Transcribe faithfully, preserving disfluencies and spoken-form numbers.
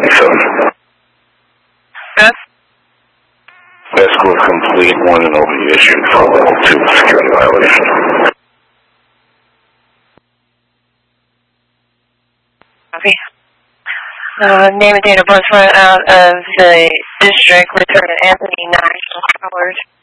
twenty-seven. Yes. Escort complete, one and over the issue for level two security violation. Copy. Uh, name and date of birth run out of the district, return to Anthony Nash Howard.